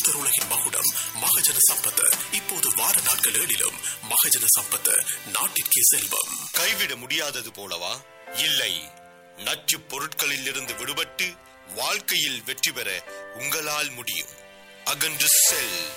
லோக்தர் மகுடம் மகஜன சம்பத். இப்போது வார நாட்கள் 7 மகஜன சம்பத், நாட்டிற்கே செல்வம். கைவிட முடியாதது போலவா? இல்லை, நச்சு பொருட்களில் இருந்து விடுபட்டு வாழ்க்கையில் வெற்றி பெற உங்களால் முடியும். அகன்று செல்.